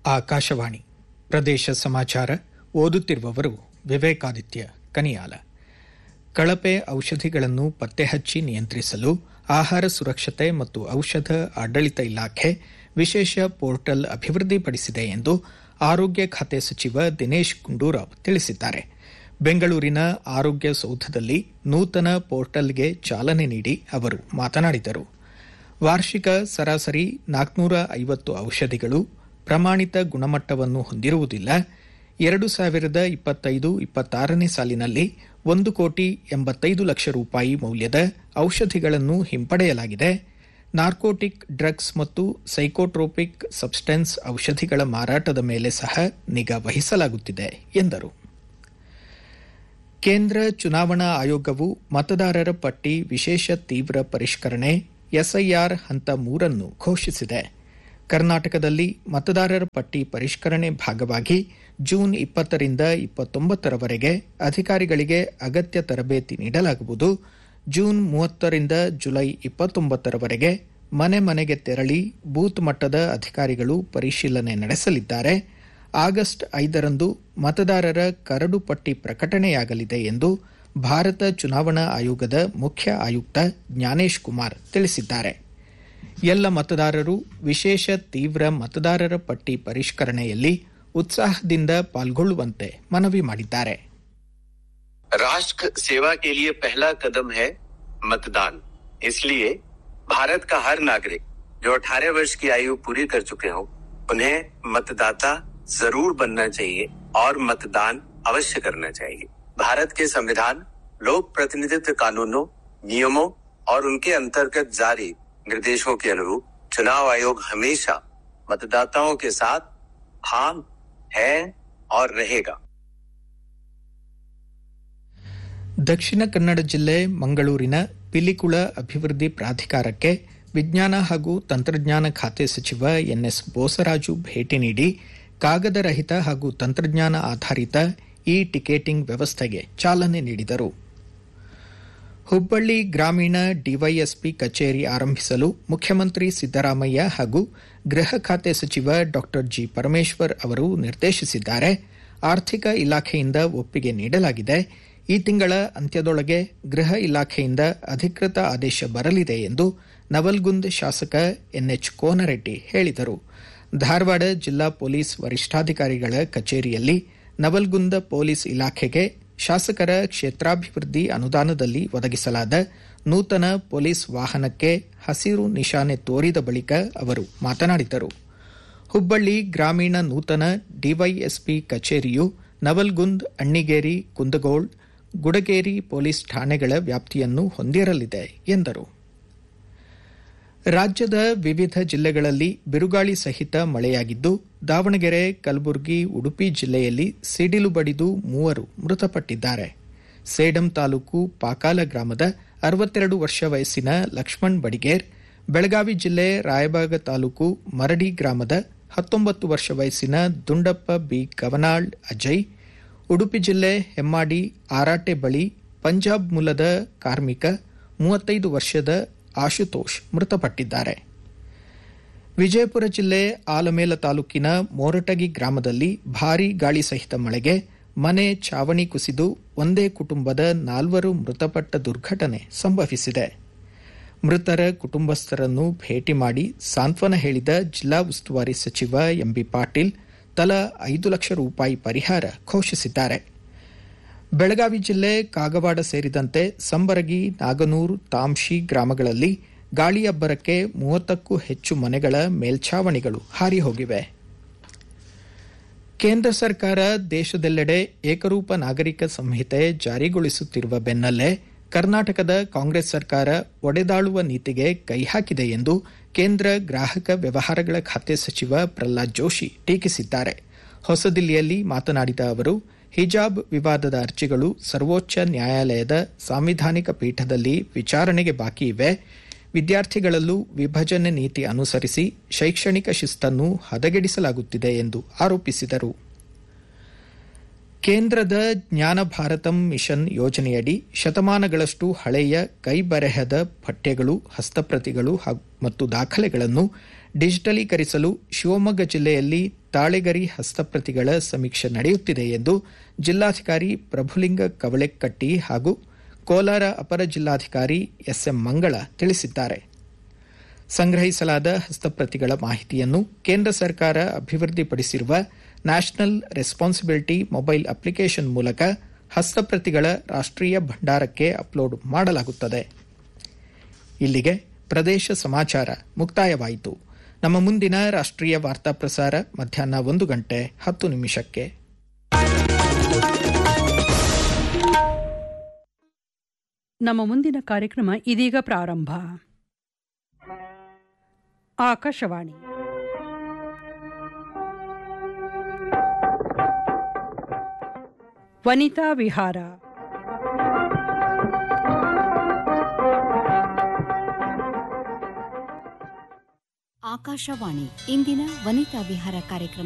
ಆಕಾಶವಾಣಿ ಪ್ರದೇಶ ಸಮಾಚಾರ ಓದುತ್ತಿರುವವರು ವಿವೇಕಾದಿತ್ಯ ಕನಿಯಾಲ. ಕಳಪೆ ಔಷಧಿಗಳನ್ನು ಪತ್ತೆಹಚ್ಚಿ ನಿಯಂತ್ರಿಸಲು ಆಹಾರ ಸುರಕ್ಷತೆ ಮತ್ತು ಔಷಧ ಆಡಳಿತ ಇಲಾಖೆ ವಿಶೇಷ ಪೋರ್ಟಲ್ ಅಭಿವೃದ್ಧಿಪಡಿಸಿದೆ ಎಂದು ಆರೋಗ್ಯ ಖಾತೆ ಸಚಿವ ದಿನೇಶ್ ಗುಂಡೂರಾವ್ ತಿಳಿಸಿದ್ದಾರೆ. ಬೆಂಗಳೂರಿನ ಆರೋಗ್ಯ ಸೌಧದಲ್ಲಿ ನೂತನ ಪೋರ್ಟಲ್ಗೆ ಚಾಲನೆ ನೀಡಿ ಅವರು ಮಾತನಾಡಿದರು. ವಾರ್ಷಿಕ ಸರಾಸರಿ 450 ಔಷಧಿಗಳು ಪ್ರಮಾಣಿತ ಗುಣಮಟ್ಟವನ್ನು ಹೊಂದಿರುವುದಿಲ್ಲ. 2025-26ನೇ ಸಾಲಿನಲ್ಲಿ 1,85,00,000 ರೂಪಾಯಿ ಮೌಲ್ಯದ ಔಷಧಿಗಳನ್ನು ಹಿಂಪಡೆಯಲಾಗಿದೆ. ನಾರ್ಕೋಟಿಕ್ ಡ್ರಗ್ಸ್ ಮತ್ತು ಸೈಕೋಟ್ರೋಪಿಕ್ ಸಬ್ಸ್ಟೆನ್ಸ್ ಔಷಧಿಗಳ ಮಾರಾಟದ ಮೇಲೆ ಸಹ ನಿಗಾ ವಹಿಸಲಾಗುತ್ತಿದೆ ಎಂದರು. ಕೇಂದ್ರ ಚುನಾವಣಾ ಆಯೋಗವು ಮತದಾರರ ಪಟ್ಟಿ ವಿಶೇಷ ತೀವ್ರ ಪರಿಷ್ಕರಣೆ ಎಸ್ಐಆರ್ ಹಂತ 3 ಘೋಷಿಸಿದೆ. ಕರ್ನಾಟಕದಲ್ಲಿ ಮತದಾರರ ಪಟ್ಟಿ ಪರಿಷ್ಕರಣೆ ಭಾಗವಾಗಿ ಜೂನ್ 20ರಿಂದ 29ರವರೆಗೆ ಅಧಿಕಾರಿಗಳಿಗೆ ಅಗತ್ಯ ತರಬೇತಿ ನೀಡಲಾಗುವುದು. ಜೂನ್ 30ರಿಂದ ಜುಲೈ 29ರವರೆಗೆ ಮನೆ ಮನೆಗೆ ತೆರಳಿ ಬೂತ್ ಮಟ್ಟದ ಅಧಿಕಾರಿಗಳು ಪರಿಶೀಲನೆ ನಡೆಸಲಿದ್ದಾರೆ. ಆಗಸ್ಟ್ 5ರಂದು ಮತದಾರರ ಕರಡು ಪಟ್ಟಿ ಪ್ರಕಟಣೆಯಾಗಲಿದೆ ಎಂದು ಭಾರತ ಚುನಾವಣಾ ಆಯೋಗದ ಮುಖ್ಯ ಆಯುಕ್ತ ಜ್ಞಾನೇಶ್ ಕುಮಾರ್ ತಿಳಿಸಿದ್ದಾರೆ. ಎಲ್ಲ ಮತದಾರರು ವಿಶೇಷ ತೀವ್ರ ಮತದಾರರ ಪಟ್ಟಿ ಪರಿಷ್ಕರಣೆಯಲ್ಲಿ उत्साहದಿಂದ ಪಾಲ್ಗೊಳ್ಳುವಂತೆ ಮನವಿ ಮಾಡಿದ್ದಾರೆ. राष्ट्र सेवा के लिए पहला कदम है मतदान. इसलिए भारत का हर नागरिक जो 18 वर्ष की आयु पूरी कर चुके हो उन्हें मतदाता जरूर बनना चाहिए और मतदान अवश्य करना चाहिए. भारत के संविधान, लोक प्रतिनिधित्व कानूनों, नियमों और उनके अंतर्गत जारी निर्देशों के अनुरूप चुनाव आयोग हमेशा मतदाताओं के साथ हाँ है और रहेगा. ದಕ್ಷಿಣ ಕನ್ನಡ ಜಿಲ್ಲೆ ಮಂಗಳೂರಿನ ಪಿಲಿಕುಳ ಅಭಿವೃದ್ಧಿ ಪ್ರಾಧಿಕಾರಕ್ಕೆ ವಿಜ್ಞಾನ ಹಾಗೂ ತಂತ್ರಜ್ಞಾನ ಖಾತೆ ಸಚಿವ ಎನ್ಎಸ್ ಬೋಸರಾಜು ಭೇಟಿ ನೀಡಿ ಕಾಗದರಹಿತ ಹಾಗೂ ತಂತ್ರಜ್ಞಾನ ಆಧಾರಿತ ಇ ಟಿಕೆಟಿಂಗ್ ವ್ಯವಸ್ಥೆಗೆ ಚಾಲನೆ ನೀಡಿದರು. ಹುಬ್ಬಳ್ಳಿ ಗ್ರಾಮೀಣ ಡಿವೈಎಸ್ಪಿ ಕಚೇರಿ ಆರಂಭಿಸಲು ಮುಖ್ಯಮಂತ್ರಿ ಸಿದ್ದರಾಮಯ್ಯ ಹಾಗೂ ಗೃಹ ಖಾತೆ ಸಚಿವ ಡಾ ಜಿ ಪರಮೇಶ್ವರ್ ಅವರು ನಿರ್ದೇಶಿಸಿದ್ದಾರೆ. ಆರ್ಥಿಕ ಇಲಾಖೆಯಿಂದ ಒಪ್ಪಿಗೆ ನೀಡಲಾಗಿದೆ. ಈ ತಿಂಗಳ ಅಂತ್ಯದೊಳಗೆ ಗೃಹ ಇಲಾಖೆಯಿಂದ ಅಧಿಕೃತ ಆದೇಶ ಬರಲಿದೆ ಎಂದು ನವಲ್ಗುಂದ್ ಶಾಸಕ ಎನ್ಎಚ್ ಕೋನರೆಡ್ಡಿ ಹೇಳಿದರು. ಧಾರವಾಡ ಜಿಲ್ಲಾ ಪೊಲೀಸ್ ವರಿಷ್ಠಾಧಿಕಾರಿಗಳ ಕಚೇರಿಯಲ್ಲಿ ನವಲ್ಗುಂದ ಪೊಲೀಸ್ ಇಲಾಖೆಗೆ ಶಾಸಕರ ಕ್ಷೇತ್ರಾಭಿವೃದ್ಧಿ ಅನುದಾನದಲ್ಲಿ ಒದಗಿಸಲಾದ ನೂತನ ಪೊಲೀಸ್ ವಾಹನಕ್ಕೆ ಹಸಿರು ನಿಶಾನೆ ತೋರಿದ ಬಳಿಕ ಅವರು ಮಾತನಾಡಿದರು. ಹುಬ್ಬಳ್ಳಿ ಗ್ರಾಮೀಣ ನೂತನ ಡಿವೈಎಸ್ಪಿ ಕಚೇರಿಯು ನವಲ್ಗುಂದ್, ಅಣ್ಣಿಗೇರಿ, ಕುಂದಗೋಳ, ಗುಡಗೇರಿ ಪೊಲೀಸ್ ಠಾಣೆಗಳ ವ್ಯಾಪ್ತಿಯನ್ನು ಹೊಂದಿರಲಿದೆ ಎಂದರು. ರಾಜ್ಯದ ವಿವಿಧ ಜಿಲ್ಲೆಗಳಲ್ಲಿ ಬಿರುಗಾಳಿ ಸಹಿತ ಮಳೆಯಾಗಿದ್ದು, ದಾವಣಗೆರೆ, ಕಲಬುರಗಿ, ಉಡುಪಿ ಜಿಲ್ಲೆಯಲ್ಲಿ ಸಿಡಿಲು ಬಡಿದು 3 ಮೃತಪಟ್ಟಿದ್ದಾರೆ. ಸೇಡಂ ತಾಲೂಕು ಪಾಕಾಲ ಗ್ರಾಮದ 62 ವರ್ಷ ವಯಸ್ಸಿನ ಲಕ್ಷ್ಮಣ್ ಬಡಿಗೇರ್, ಬೆಳಗಾವಿ ಜಿಲ್ಲೆ ರಾಯಬಾಗ ತಾಲೂಕು ಮರಡಿ ಗ್ರಾಮದ 19 ವರ್ಷ ವಯಸ್ಸಿನ ದುಂಡಪ್ಪ ಬಿ ಗವನಾಳ್ ಅಜಯ್, ಉಡುಪಿ ಜಿಲ್ಲೆ ಹೆಮ್ಮಾಡಿ ಆರಾಟೆ ಬಳಿ ಪಂಜಾಬ್ ಮೂಲದ ಕಾರ್ಮಿಕ 35 ವರ್ಷದ ಆಶುತೋಷ್ ಮೃತಪಟ್ಟಿದ್ದಾರೆ. ವಿಜಯಪುರ ಜಿಲ್ಲೆ ಆಲಮೇಲ ತಾಲೂಕಿನ ಮೋರಟಗಿ ಗ್ರಾಮದಲ್ಲಿ ಭಾರೀ ಗಾಳಿ ಸಹಿತ ಮಳೆಗೆ ಮನೆ ಛಾವಣಿ ಕುಸಿದು ಒಂದೇ ಕುಟುಂಬದ 4 ಮೃತಪಟ್ಟ ದುರ್ಘಟನೆ ಸಂಭವಿಸಿದೆ. ಮೃತರ ಕುಟುಂಬಸ್ಥರನ್ನು ಭೇಟಿ ಮಾಡಿ ಸಾಂತ್ವನ ಹೇಳಿದ ಜಿಲ್ಲಾ ಉಸ್ತುವಾರಿ ಸಚಿವ ಎಂಬಿ ಪಾಟೀಲ್ ತಲಾ 5 ಲಕ್ಷ ರೂಪಾಯಿ ಪರಿಹಾರ ಘೋಷಿಸಿದ್ದಾರೆ. ಬೆಳಗಾವಿ ಜಿಲ್ಲೆ ಕಾಗವಾಡ ಸೇರಿದಂತೆ ಸಂಬರಗಿ, ನಾಗನೂರು, ತಾಂಶಿ ಗ್ರಾಮಗಳಲ್ಲಿ ಗಾಳಿಯಬ್ಬರಕ್ಕೆ 30ಕ್ಕೂ ಹೆಚ್ಚು ಮನೆಗಳ ಮೇಲ್ಛಾವಣಿಗಳು ಹಾರಿ ಹೋಗಿವೆ. ಕೇಂದ್ರ ಸರ್ಕಾರ ದೇಶದೆಲ್ಲೆಡೆ ಏಕರೂಪ ನಾಗರಿಕ ಸಂಹಿತೆ ಜಾರಿಗೊಳಿಸುತ್ತಿರುವ ಬೆನ್ನಲ್ಲೇ ಕರ್ನಾಟಕದ ಕಾಂಗ್ರೆಸ್ ಸರ್ಕಾರ ಒಡೆದಾಳುವ ನೀತಿಗೆ ಕೈ ಹಾಕಿದೆ ಎಂದು ಕೇಂದ್ರ ಗ್ರಾಹಕ ವ್ಯವಹಾರಗಳ ಖಾತೆ ಸಚಿವ ಪ್ರಹ್ಲಾದ್ ಜೋಶಿ ಟೀಕಿಸಿದ್ದಾರೆ. ಹೊಸದಿಲ್ಲಿಯಲ್ಲಿ ಮಾತನಾಡಿದ ಅವರು, ಹಿಜಾಬ್ ವಿವಾದದ ಅರ್ಜಿಗಳು ಸರ್ವೋಚ್ಚ ನ್ಯಾಯಾಲಯದ ಸಾಂವಿಧಾನಿಕ ಪೀಠದಲ್ಲಿ ವಿಚಾರಣೆಗೆ ಬಾಕಿ ಇವೆ. ವಿದ್ಯಾರ್ಥಿಗಳಲ್ಲೂ ವಿಭಜನೆ ನೀತಿ ಅನುಸರಿಸಿ ಶೈಕ್ಷಣಿಕ ಶಿಸ್ತನ್ನು ಹದಗೆಡಿಸಲಾಗುತ್ತಿದೆ ಎಂದು ಆರೋಪಿಸಿದರು. ಕೇಂದ್ರದ ಜ್ಞಾನ ಭಾರತಂ ಮಿಷನ್ ಯೋಜನೆಯಡಿ ಶತಮಾನಗಳಷ್ಟು ಹಳೆಯ ಕೈಬರೆಹದ ಪಠ್ಯಗಳು, ಹಸ್ತಪ್ರತಿಗಳು ಮತ್ತು ದಾಖಲೆಗಳನ್ನು ಡಿಜಿಟಲೀಕರಿಸಲು ಶಿವಮೊಗ್ಗ ಜಿಲ್ಲೆಯಲ್ಲಿ ತಾಳೆಗರಿ ಹಸ್ತಪ್ರತಿಗಳ ಸಮೀಕ್ಷೆ ನಡೆಯುತ್ತಿದೆ ಎಂದು ಜಿಲ್ಲಾಧಿಕಾರಿ ಪ್ರಭುಲಿಂಗ ಕವಳೆಕಟ್ಟಿ ಹಾಗೂ ಕೋಲಾರ ಅಪರ ಜಿಲ್ಲಾಧಿಕಾರಿ ಎಸ್ಎಂ ಮಂಗಳ ತಿಳಿಸಿದ್ದಾರೆ. ಸಂಗ್ರಹಿಸಲಾದ ಹಸ್ತಪ್ರತಿಗಳ ಮಾಹಿತಿಯನ್ನು ಕೇಂದ್ರ ಸರ್ಕಾರ ಅಭಿವೃದ್ಧಿಪಡಿಸಿರುವ ನ್ಯಾಷನಲ್ ರೆಸ್ಪಾನ್ಸಿಬಿಲಿಟಿ ಮೊಬೈಲ್ ಅಪ್ಲಿಕೇಶನ್ ಮೂಲಕ ಹಸ್ತಪ್ರತಿಗಳ ರಾಷ್ಟ್ರೀಯ ಭಂಡಾರಕ್ಕೆ ಅಪ್ಲೋಡ್ ಮಾಡಲಾಗುತ್ತದೆ. ಇಲ್ಲಿಗೆ ಪ್ರದೇಶ ಸಮಾಚಾರ ಮುಕ್ತಾಯವಾಯಿತು. ನಮ್ಮ ಮುಂದಿನ ರಾಷ್ಟ್ರೀಯ ವಾರ್ತಾ ಪ್ರಸಾರ ಮಧ್ಯಾಹ್ನ 1:10 ನಮ್ಮ ಮುಂದಿನ ಕಾರ್ಯಕ್ರಮ ಇದೀಗ ಪ್ರಾರಂಭ. ಆಕಾಶವಾಣಿ ವನಿತಾ ವಿಹಾರ. ಆಕಾಶವಾಣಿ ಇಂದಿನ ವನಿತಾ ವಿಹಾರ ಕಾರ್ಯಕ್ರಮ